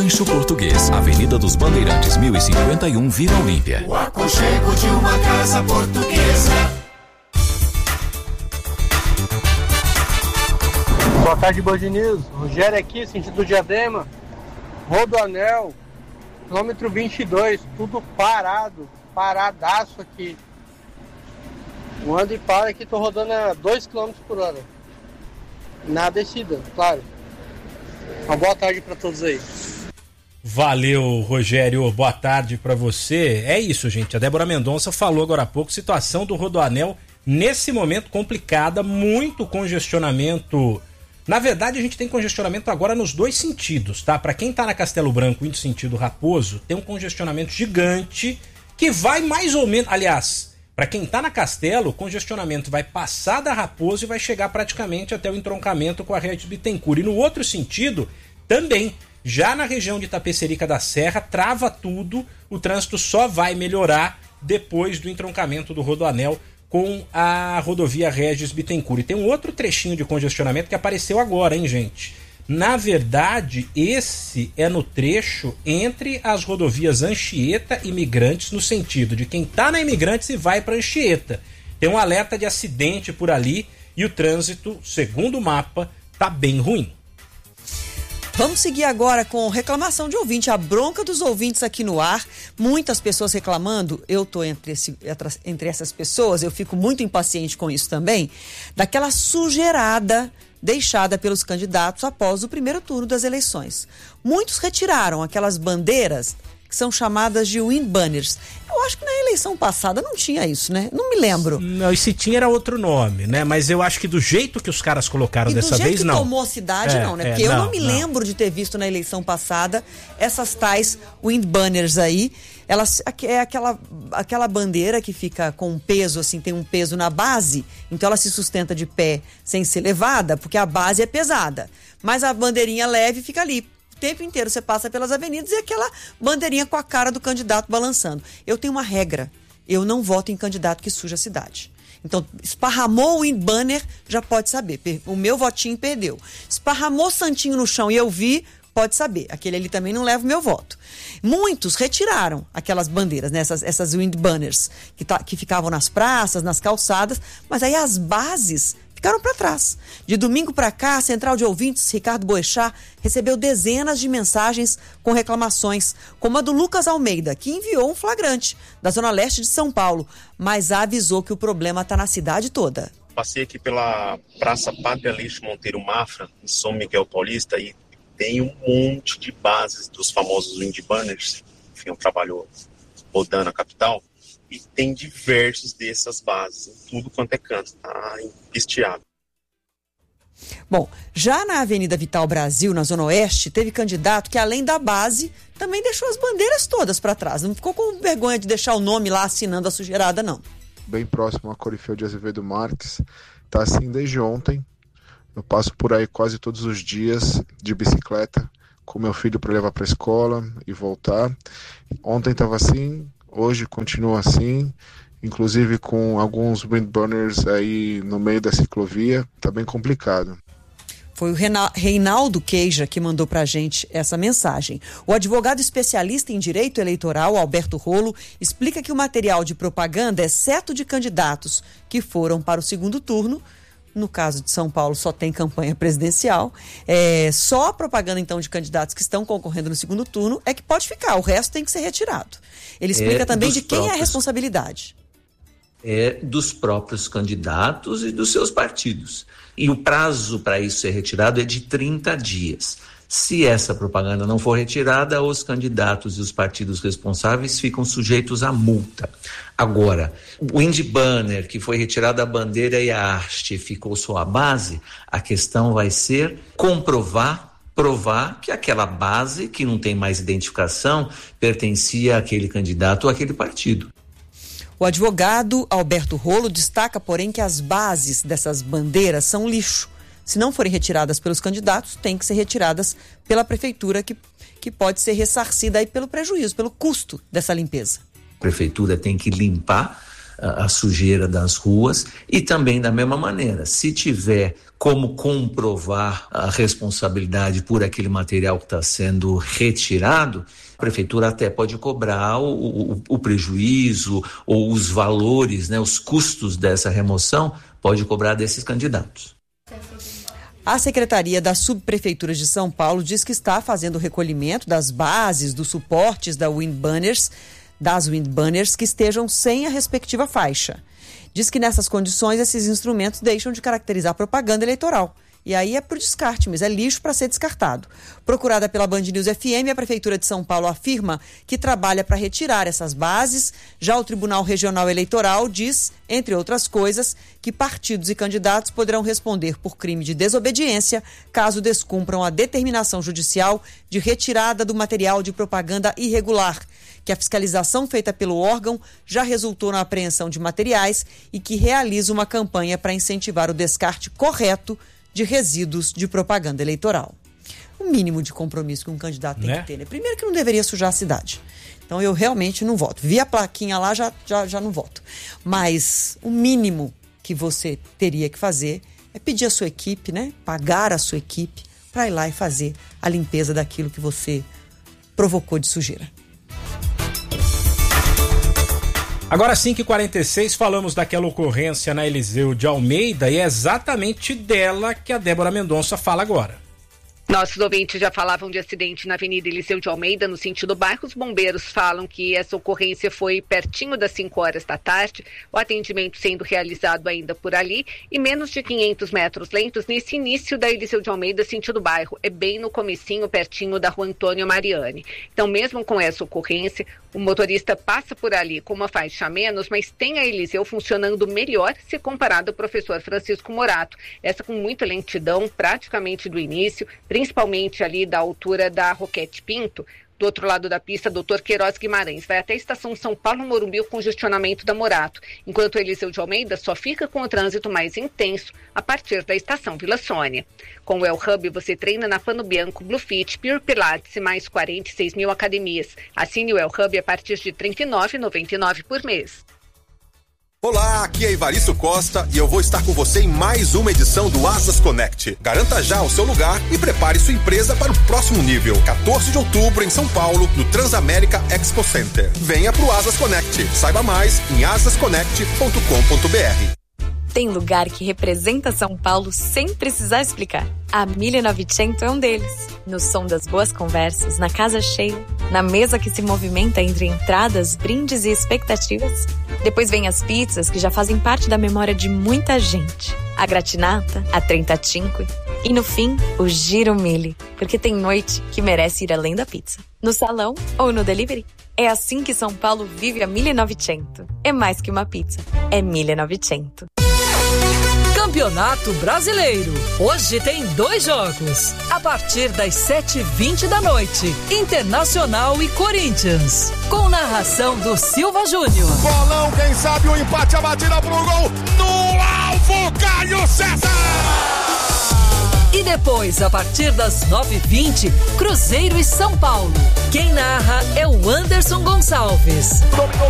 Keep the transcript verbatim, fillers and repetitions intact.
Rancho Português, Avenida dos Bandeirantes, mil e cinquenta e um, Vila Olímpia. O aconchego de uma casa portuguesa. Boa tarde, Band News. Rogério aqui, sentido Diadema. Rodoanel, quilômetro vinte e dois, tudo parado, paradaço aqui. Eu ando e para aqui, tô rodando a dois quilômetros por hora. Na descida, claro. Uma boa tarde para todos aí. Valeu, Rogério. Boa tarde para você. É isso, gente. A Débora Mendonça falou agora há pouco, situação do Rodoanel nesse momento complicada, muito congestionamento. Na verdade, a gente tem congestionamento agora nos dois sentidos, tá? Para quem tá na Castelo Branco indo sentido Raposo, tem um congestionamento gigante que vai mais ou menos... Aliás, para quem tá na Castelo, o congestionamento vai passar da Raposo e vai chegar praticamente até o entroncamento com a Regis Bittencourt. E no outro sentido, também, já na região de Itapecerica da Serra, trava tudo, o trânsito só vai melhorar depois do entroncamento do Rodoanel com a rodovia Regis Bittencourt. E tem um outro trechinho de congestionamento que apareceu agora, hein, gente? Na verdade, esse é no trecho entre as rodovias Anchieta e Imigrantes, no sentido de quem tá na Imigrantes e vai para Anchieta. Tem um alerta de acidente por ali e o trânsito, segundo o mapa, tá bem ruim. Vamos seguir agora com reclamação de ouvinte, a bronca dos ouvintes aqui no ar. Muitas pessoas reclamando, eu tô entre, esse, entre essas pessoas, eu fico muito impaciente com isso também, daquela sujeirada deixada pelos candidatos após o primeiro turno das eleições. Muitos retiraram aquelas bandeiras que são chamadas de wind banners. Eu acho que na eleição passada não tinha isso, né? Não me lembro. Não, e se tinha era outro nome, né? Mas eu acho que do jeito que os caras colocaram e dessa vez, não. do jeito que tomou a cidade, é, não, né? é, Porque não, eu não me não. lembro de ter visto na eleição passada essas tais wind banners aí. Elas, é aquela, aquela bandeira que fica com um peso, assim, tem um peso na base, então ela se sustenta de pé sem ser levada, porque a base é pesada. Mas a bandeirinha leve fica ali. O tempo inteiro você passa pelas avenidas e aquela bandeirinha com a cara do candidato balançando. Eu tenho uma regra, eu não voto em candidato que suja a cidade. Então, esparramou o wind banner, já pode saber, o meu votinho perdeu. Esparramou santinho no chão e eu vi, pode saber, aquele ali também não leva o meu voto. Muitos retiraram aquelas bandeiras, né? essas, essas wind banners que, tá, que ficavam nas praças, nas calçadas, mas aí as bases ficaram para trás. De domingo para cá, a Central de Ouvintes, Ricardo Boechat, recebeu dezenas de mensagens com reclamações, como a do Lucas Almeida, que enviou um flagrante da Zona Leste de São Paulo, mas avisou que o problema está na cidade toda. Passei aqui pela Praça Padre Aleixo Monteiro Mafra, em São Miguel Paulista, e tem um monte de bases dos famosos wind banners, enfim, um trabalho rodando a capital, e tem diversos dessas bases, em tudo quanto é canto, tá empesteado. Bom, já na Avenida Vital Brasil, na Zona Oeste, teve candidato que, além da base, também deixou as bandeiras todas para trás. Não ficou com vergonha de deixar o nome lá assinando a sujeirada, não. Bem próximo a Corifeu de Azevedo Marques, tá assim desde ontem. Eu passo por aí quase todos os dias de bicicleta com meu filho para levar para a escola e voltar. Ontem estava assim, hoje continua assim, inclusive com alguns wind banners aí no meio da ciclovia. Tá bem complicado. Foi o Reinaldo Queija que mandou pra gente essa mensagem. O advogado especialista em direito eleitoral, Alberto Rolo, explica que o material de propaganda, exceto de candidatos que foram para o segundo turno, no caso de São Paulo só tem campanha presidencial, é, só a propaganda então de candidatos que estão concorrendo no segundo turno é que pode ficar, o resto tem que ser retirado. Ele explica é também de quem próprios, é a responsabilidade. É dos próprios candidatos e dos seus partidos. E o prazo para isso ser retirado é de trinta dias. Se essa propaganda não for retirada, os candidatos e os partidos responsáveis ficam sujeitos à multa. Agora, o wind banner, que foi retirada a bandeira e a haste, ficou só a base, a questão vai ser comprovar, provar que aquela base, que não tem mais identificação, pertencia àquele candidato ou àquele partido. O advogado Alberto Rolo destaca, porém, que as bases dessas bandeiras são lixo. Se não forem retiradas pelos candidatos, tem que ser retiradas pela prefeitura, que, que pode ser ressarcida aí pelo prejuízo, pelo custo dessa limpeza. A prefeitura tem que limpar a, a sujeira das ruas. E também da mesma maneira, se tiver como comprovar a responsabilidade por aquele material que está sendo retirado, a prefeitura até pode cobrar o, o, o prejuízo ou os valores, né, os custos dessa remoção, pode cobrar desses candidatos. A Secretaria da Subprefeitura de São Paulo diz que está fazendo o recolhimento das bases, dos suportes da Wind Banners, das Wind Banners que estejam sem a respectiva faixa. Diz que nessas condições esses instrumentos deixam de caracterizar propaganda eleitoral. E aí é para o descarte, mas é lixo para ser descartado. Procurada pela Band News F M, a Prefeitura de São Paulo afirma que trabalha para retirar essas bases. Já o Tribunal Regional Eleitoral diz, entre outras coisas, que partidos e candidatos poderão responder por crime de desobediência caso descumpram a determinação judicial de retirada do material de propaganda irregular, que a fiscalização feita pelo órgão já resultou na apreensão de materiais e que realiza uma campanha para incentivar o descarte correto de resíduos de propaganda eleitoral. O mínimo de compromisso que um candidato tem, né, que ter, né? Primeiro que não deveria sujar a cidade. Então eu realmente não voto. Vi a plaquinha lá, já, já, já não voto. Mas o mínimo que você teria que fazer é pedir a sua equipe, né? Pagar a sua equipe para ir lá e fazer a limpeza daquilo que você provocou de sujeira. Agora cinco e quarenta e seis, falamos daquela ocorrência na Eliseu de Almeida e é exatamente dela que a Débora Mendonça fala agora. Nossos ouvintes já falavam de acidente na Avenida Eliseu de Almeida, no sentido bairro. Os bombeiros falam que essa ocorrência foi pertinho das cinco horas da tarde, o atendimento sendo realizado ainda por ali, e menos de quinhentos metros lentos nesse início da Eliseu de Almeida, sentido bairro. É bem no comecinho, pertinho da Rua Antônio Mariani. Então, mesmo com essa ocorrência, o motorista passa por ali com uma faixa a menos, mas tem a Eliseu funcionando melhor se comparado ao professor Francisco Morato. Essa com muita lentidão, praticamente do início, principalmente ali da altura da Roquete Pinto. Do outro lado da pista, doutor Queiroz Guimarães vai até a estação São Paulo Morumbi com congestionamento da Morato, enquanto o Eliseu de Almeida só fica com o trânsito mais intenso a partir da estação Vila Sônia. Com o El Hub, você treina na Pano Bianco, Blue Fit, Pure Pilates e mais quarenta e seis mil academias. Assine o El Hub a partir de trinta e nove reais e noventa e nove centavos por mês. Olá, aqui é Ivaristo Costa e eu vou estar com você em mais uma edição do Asas Connect. Garanta já o seu lugar e prepare sua empresa para o próximo nível. quatorze de outubro em São Paulo, no Transamérica Expo Center. Venha pro Asas Connect. Saiba mais em asas connect ponto com ponto b r. Tem lugar que representa São Paulo sem precisar explicar. A mille e novecento é um deles. No som das boas conversas, na casa cheia, na mesa que se movimenta entre entradas, brindes e expectativas. Depois vem as pizzas que já fazem parte da memória de muita gente. A gratinata, a trentacinque e no fim, o giro mille, porque tem noite que merece ir além da pizza. No salão ou no delivery. É assim que São Paulo vive a mille e novecento. É mais que uma pizza, é mille e novecento. Campeonato Brasileiro. Hoje tem dois jogos. A partir das sete e vinte da noite, Internacional e Corinthians. Com narração do Silva Júnior. Bolão, quem sabe o empate, a batida pro gol. No alvo, Caio César. E depois, a partir das nove e vinte, Cruzeiro e São Paulo. Quem narra é o Anderson Gonçalves.